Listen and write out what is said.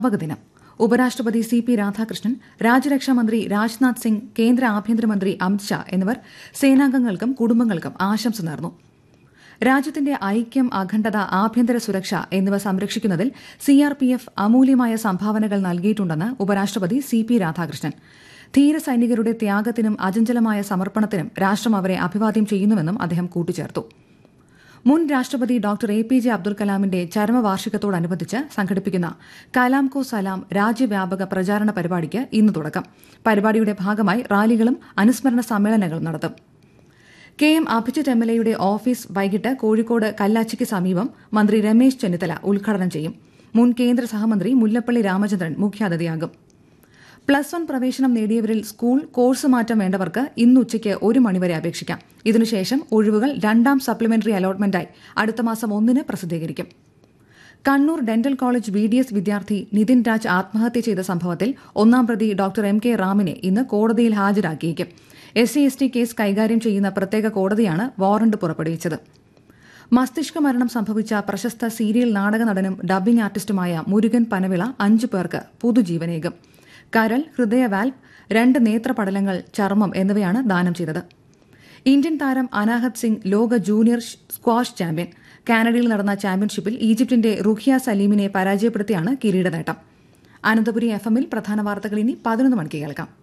വകദിനം. ഉപരാഷ്ട്രപതി സി.പി. രാധാകൃഷ്ണൻ, രാജ്യരക്ഷാമന്ത്രി രാജ്നാഥ് സിംഗ്, കേന്ദ്ര ആഭ്യന്തരമന്ത്രി അമിത് ഷാ എന്നിവർ സേനാംഗങ്ങൾക്കും കുടുംബങ്ങൾക്കും ആശംസ നേർന്നു. രാജ്യത്തിന്റെ ഐക്യം, അഖണ്ഡത, ആഭ്യന്തര സുരക്ഷ എന്നിവ സംരക്ഷിക്കുന്നതിൽ സിആർപിഎഫ് അമൂല്യമായ സംഭാവനകൾ നൽകിയിട്ടുണ്ടെന്ന് ഉപരാഷ്ട്രപതി സി.പി. രാധാകൃഷ്ണൻ. ധീര സൈനികരുടെ ത്യാഗത്തിനും അചഞ്ചലമായ സമർപ്പണത്തിനും രാഷ്ട്രം അവരെ അഭിവാദ്യം ചെയ്യുന്നുവെന്നും അദ്ദേഹം കൂട്ടിച്ചേർത്തു. മുൻ രാഷ്ട്രപതി ഡോക്ടർ എ.പി.ജെ. അബ്ദുൽ കലാമിന്റെ ചരമവാർഷികത്തോടനുബന്ധിച്ച് സംഘടിപ്പിക്കുന്ന കലാം കോ സലാം രാജ്യവ്യാപക പ്രചാരണ പരിപാടിക്ക് ഇന്ന് തുടക്കം. പരിപാടിയുടെ ഭാഗമായി റാലികളും അനുസ്മരണ സമ്മേളനങ്ങളും നടത്തും. കെ.എം. അഭിജിത്ത് എം.എൽ.എയുടെ ഓഫീസ് വൈകിട്ട് കോഴിക്കോട് കല്ലാച്ചിക്ക് സമീപം മന്ത്രി രമേശ് ചെന്നിത്തല ഉദ്ഘാടനം ചെയ്യും. മുൻ കേന്ദ്ര സഹമന്ത്രി മുല്ലപ്പള്ളി രാമചന്ദ്രൻ മുഖ്യാതിഥിയാകും. പ്ലസ് 1 പ്രവേശനം നേടിയവരിൽ സ്കൂൾ കോഴ്സ് മാറ്റം വേണ്ടവർക്ക് ഇന്ന് ഉച്ചയ്ക്ക് 1 മണിവരെ അപേക്ഷിക്കാം. ഇതിനുശേഷം ഒഴിവുകൾ 2ാം സപ്ലിമെന്ററി അലോട്ട്മെന്റായി അടുത്ത മാസം 1-ന് പ്രസിദ്ധീകരിക്കും. കണ്ണൂർ ഡെന്റൽ കോളേജ് BDS വിദ്യാർത്ഥി നിതിൻ രാജ് ആത്മഹത്യ ചെയ്ത സംഭവത്തിൽ 1-ാം പ്രതി ഡോക്ടർ M.K. റാമിനെ ഇന്ന് കോടതിയിൽ ഹാജരാക്കിയേക്കും. SC/ST കേസ് കൈകാര്യം ചെയ്യുന്ന പ്രത്യേക കോടതിയാണ് വാറണ്ട് പുറപ്പെടുവിച്ചത്. മസ്തിഷ്ക മരണം സംഭവിച്ച പ്രശസ്ത സീരിയൽ നാടക നടനും ഡബ്ബിംഗ് ആർട്ടിസ്റ്റുമായ മുരുകൻ പനവിള 5 പേർക്ക് പുതുജീവനേകും. കരൾ, ഹൃദയ വാൽവ്, 2 നേത്രപടലങ്ങൾ, ചർമ്മം എന്നിവയാണ് ദാനം ചെയ്തത്. ഇന്ത്യൻ താരം അനാഹത് സിംഗ് ലോക ജൂനിയർ സ്ക്വാഷ് ചാമ്പ്യൻ. കാനഡയിൽ നടന്ന ചാമ്പ്യൻഷിപ്പിൽ ഈജിപ്തിന്റെ റുഖിയ സലീമിനെ പരാജയപ്പെടുത്തിയാണ് കിരീട നേട്ടം. അനന്തപുരി FM-ൽ പ്രധാന വാർത്തകൾ ഇനി 11 മണിക്ക് കേൾക്കാം.